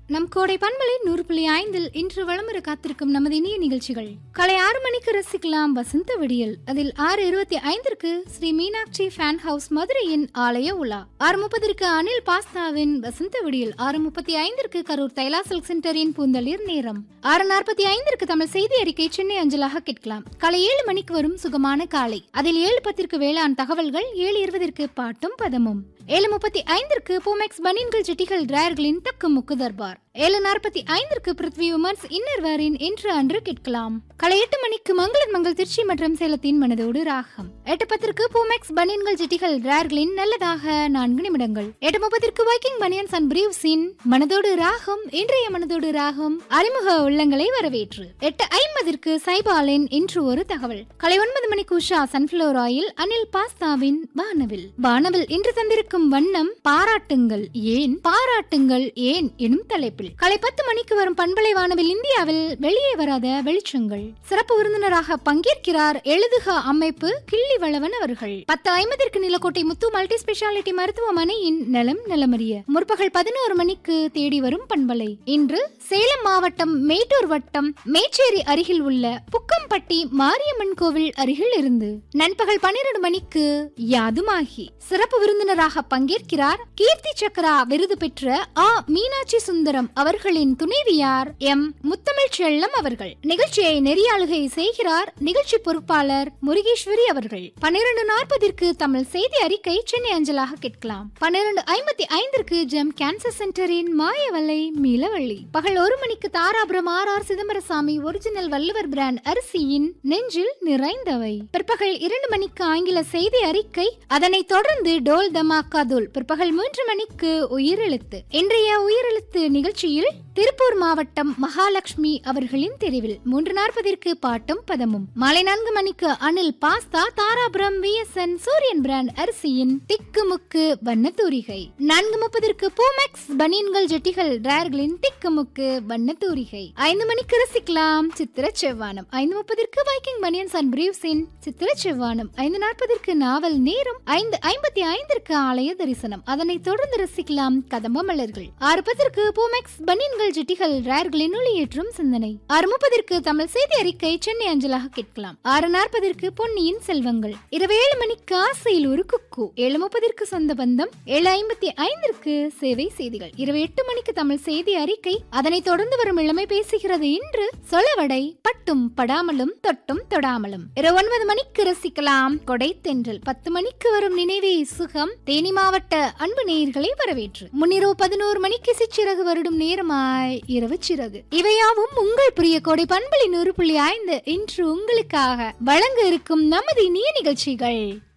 நம் கோடை பண்பலை 100.5 இன்று வளமுறை காத்திருக்கும் நமது இனிய நிகழ்ச்சிகள். காலை 6 மணிக்கு ரசிக்கலாம் வசந்த விடியல். அதில் 6:25 ஸ்ரீ மீனாட்சி ஃபேன் ஹவுஸ் மதுரையின் ஆலய உலா. 6:30 அனில் பாஸ்தாவின் வசந்த விடியல். 6:35 கரூர் தைலா சில்க் சென்டரின் பூந்தளிர் நேரம். 6:45 தமிழ் செய்தி அறிக்கை சென்னை அஞ்சலாக கேட்கலாம். காலை 7 மணிக்கு வரும் சுகமான காலை. அதில் 7:10 வேளாண் தகவல்கள். 7:20 பாட்டும் பதமும். 7:35 பூமெக்ஸ் பனியன்கள் ஜெட்டிகள் டிராயர்களின் தக்கு முக்கு தர்பார். 7:45 பிருத்வி உமன்ஸ் இன்னர்வேரின் இன்று அன்று கேட்கலாம். காலை 8 மணிக்கு மங்கள் திருச்சி மற்றும் சேலத்தின் மனதோடு ராகம். 8:10 பூமெக்ஸ் பனியன்கள் ஜெட்டிகள் டிராயர்களின் நல்லதாக 4 நிமிடங்கள். 8:30 வைக்கிங் பனியன்ஸ் அண்ட் பிரீவ்ஸின் மனதோடு ராகம். இன்றைய மனதோடு ராகம் அறிமுக உள்ளங்களை வரவேற்று. 8:50 சைபாலின் இன்று ஒரு தகவல். காலை 9 மணிக்கு உஷா சன்ஃபிளவர் ஆயில் அனில் பாஸ்தாவின் வானவில் இன்று தந்திருக்கும் வண்ணம் பாராட்டுங்கள் ஏன் எனும் தலைப்பில். காலை 10 மணிக்கு வரும் பண்பலை வானவில் இந்தியாவில் வெளியே வராத வெளிச்சங்கள். சிறப்பு விருந்தினராக பங்கேற்கிறார் எழுதுக அமைப்பு கிள்ளிவளவன் அவர்கள். 10:50 நிலக்கோட்டை முத்து மல்டி ஸ்பெஷாலிட்டி மருத்துவமனையின் நலமறிய. முற்பகல் 11 மணிக்கு தேடி வரும் பண்பலை. இன்று சேலம் மாவட்டம் மேட்டூர் வட்டம் மேச்சேரி அருகில் உள்ள புக்கம்பட்டி மாரியம்மன் கோவில் அருகில் இருந்து. நண்பகல் 12 மணிக்கு யாதுமாகி. சிறப்பு விருந்தினராக பங்கேற்கிறார் கீர்த்தி சக்கரா விருது பெற்ற மீனாட்சி சுந்தரம் அவர்களின் துணைவியார் முத்தமிழ் செல்லம் அவர்கள். நிகழ்ச்சியை நெறியாளுகை செய்கிறார் நிகழ்ச்சி பொறுப்பாளர் முருகேஸ்வரி அவர்கள். 12:40 தமிழ் செய்தி அறிக்கை சென்னை அஞ்சலாக கேட்கலாம். 12:55 ஜெம் கேன்சர் சென்டரின் மாயவல்லை மீளவள்ளி. பகல் 1 மணிக்கு Dharapuram RR Chidambarasamy original Valluvar brand அரிசியின் நெஞ்சில் நிறைந்தவை. பிற்பகல் 2 மணிக்கு ஆங்கில செய்தி அறிக்கை. அதனைத் தொடர்ந்து டோல் தமாக்கா தூள். பிற்பகல் 3 மணிக்கு உயிரெழுத்து. இன்றைய உயிரெழுத்து நிகழ்ச்சியில் திருப்பூர் மாவட்டம் மகாலட்சுமி அவர்களின் தெரிவில். 3:40 பாட்டும் பதமும். மாலை 4 மணிக்கு அனில் பாஸ்தா தாராபுரம் VSN சூரியன் பிராண்ட் அரிசியின் திக்குமுக்கு வண்ணத்தூரிகை. 4:30 பூமெக்ஸ் பனியன்கள் ஜெட்டிகள் டிராயர்களின் திக்குமுக்கு வண்ணத்தூரிகை. 5 மணிக்கு ரசிக்கலாம் சித்திர செவ்வானம். 5:30 வைக்கிங் பனியன்ஸ் அண்ட் பிரீவ்ஸின் சித்திர செவ்வானம். 5:40 நாவல் நேரம். 5:55 ஆலய தரிசனம். அதனைத் தொடர்ந்து ரசிக்கலாம் கதம்ப மலர்கள். 6:10 பூமெக்ஸ் பனியன்கள் ஜெட்டிகள் டிராயர்களின் ஒளியேற்றும் சிந்தனை. 6:30 தமிழ் செய்தி அறிக்கை சென்னை அஞ்சலாக கேட்கலாம். 6:40 பொன்னியின் செல்வங்கள். இரவு 7 மணிக்கு ஆசையில் ஒரு குக்கு. 7:30 சொந்த பந்தம். 7:55 சேவை செய்திகள். இரவு 8 மணிக்கு தமிழ் செய்தி அறிக்கை. அதனைத் தொடர்ந்து வரும் இளமை பேசுகிறது இன்று சொலவடை பட்டும் படாமலும் தொட்டும் தொடாமலும். இரவு 9 மணிக்கு ரசிக்கலாம் கொடை தென்றல். 10 மணிக்கு வரும் நினைவே சுகம் தேனி மாவட்ட அன்பு நேயர்களை வரவேற்று. முன்னிரவு 11 மணிக்கு சிச்சிறகு வருடும் நேரமாய் இரவு சிறகு. இவையாவும் உங்கள் பிரிய கோடை பண்பலை 100.5 இன்று உங்களுக்காக வழங்க இருக்கும் நமது இனிய நிகழ்ச்சிகள்.